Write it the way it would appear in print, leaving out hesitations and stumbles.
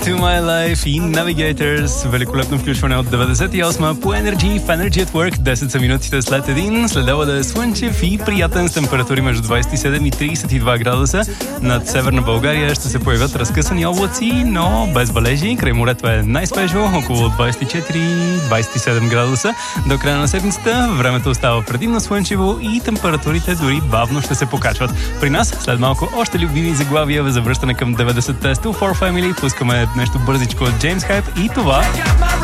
To My Life и Navigators. Великолепно включване от 98 по Energy в Energy at Work. 10 са минутите след един. Следва да е слънчев и приятен с температури между 27 и 32 градуса. Над северна България ще се появят разкъсани облаци, но без валежи. Край морето е най-свежо, около 24-27 градуса. До края на седмицата времето остава предимно слънчево и температурите дори бавно ще се покачват. При нас след малко още любими заглавия за връщане към 90-те. Still for Family. Пускаме нещо бързичко от James Hype и това...